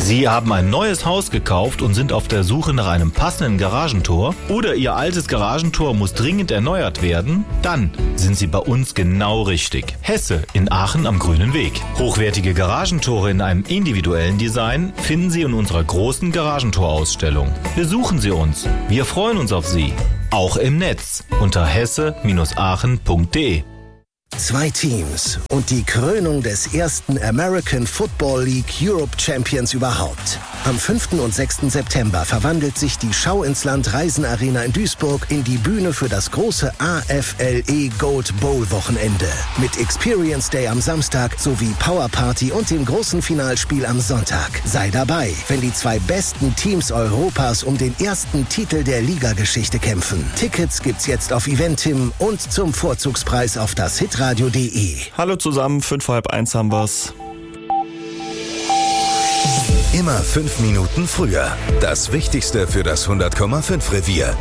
Sie haben ein neues Haus gekauft und sind auf der Suche nach einem passenden Garagentor oder Ihr altes Garagentor muss dringend erneuert werden? Dann sind Sie bei uns genau richtig. Hesse in Aachen am Grünen Weg. Hochwertige Garagentore in einem individuellen Design finden Sie in unserer großen Garagentorausstellung. Besuchen Sie uns. Wir freuen uns auf Sie. Auch im Netz unter hesse-aachen.de. 2 Teams und die Krönung des ersten American Football League Europe Champions überhaupt. Am 5. und 6. September verwandelt sich die Schau ins Land Reisenarena in Duisburg in die Bühne für das große AFLE Gold Bowl Wochenende. Mit Experience Day am Samstag sowie Power Party und dem großen Finalspiel am Sonntag. Sei dabei, wenn die 2 besten Teams Europas um den ersten Titel der Ligageschichte kämpfen. Tickets gibt's jetzt auf Eventim und zum Vorzugspreis auf das hitradio.de. Hallo zusammen, 5:30 haben wir's. Immer 5 Minuten früher. Das Wichtigste für das 100,5 Revier.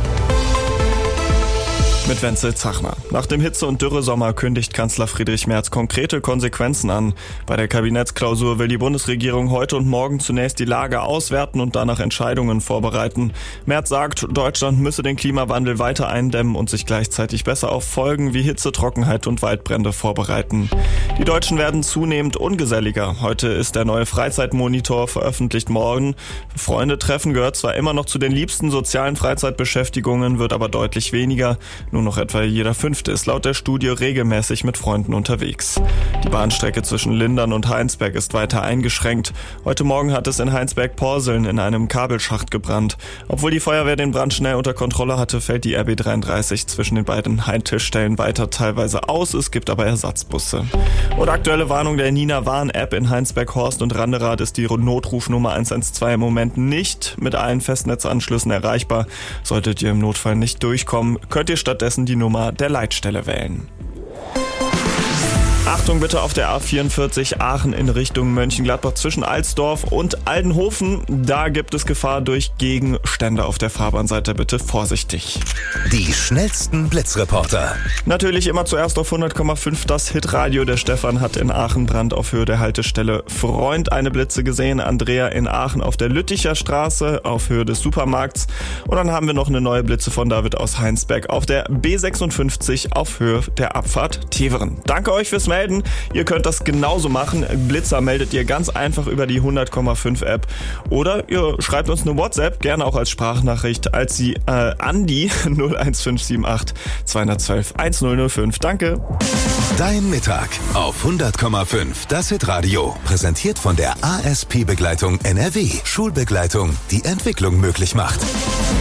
Mit Wenzel Zachner. Nach dem Hitze- und Dürresommer kündigt Kanzler Friedrich Merz konkrete Konsequenzen an. Bei der Kabinettsklausur will die Bundesregierung heute und morgen zunächst die Lage auswerten und danach Entscheidungen vorbereiten. Merz sagt, Deutschland müsse den Klimawandel weiter eindämmen und sich gleichzeitig besser auf Folgen wie Hitze, Trockenheit und Waldbrände vorbereiten. Die Deutschen werden zunehmend ungeselliger. Heute ist der neue Freizeitmonitor veröffentlicht worden. Freunde treffen gehört zwar immer noch zu den liebsten sozialen Freizeitbeschäftigungen, wird aber deutlich weniger. Nur noch etwa jeder 5. ist laut der Studie regelmäßig mit Freunden unterwegs. Die Bahnstrecke zwischen Lindern und Heinsberg ist weiter eingeschränkt. Heute Morgen hat es in Heinsberg-Porseln in einem Kabelschacht gebrannt. Obwohl die Feuerwehr den Brand schnell unter Kontrolle hatte, fällt die RB 33 zwischen den beiden Haltestellen weiter teilweise aus. Es gibt aber Ersatzbusse. Und aktuelle Warnung der Nina-Warn-App in Heinsberg-Horst und Randerath ist die Notrufnummer 112 im Moment nicht mit allen Festnetzanschlüssen erreichbar. Solltet ihr im Notfall nicht durchkommen, könnt ihr stattdessen die Nummer der Leitstelle wählen. Achtung bitte auf der A44 Aachen in Richtung Mönchengladbach zwischen Alsdorf und Aldenhofen. Da gibt es Gefahr durch Gegenstände auf der Fahrbahn. Seid ihr bitte vorsichtig. Die schnellsten Blitzreporter. Natürlich immer zuerst auf 100,5 das Hitradio. Der Stefan hat in Aachen Brand auf Höhe der Haltestelle Freund eine Blitze gesehen. Andrea in Aachen auf der Lütticher Straße auf Höhe des Supermarkts. Und dann haben wir noch eine neue Blitze von David aus Heinsberg auf der B56 auf Höhe der Abfahrt Teveren. Danke euch fürs Melden. Ihr könnt das genauso machen. Blitzer meldet ihr ganz einfach über die 100,5 App. Oder ihr schreibt uns eine WhatsApp, gerne auch als Sprachnachricht, als die Andi 01578 212 1005. Danke. Dein Mittag auf 100,5 das Hitradio. Präsentiert von der ASP Begleitung NRW. Schulbegleitung, die Entwicklung möglich macht.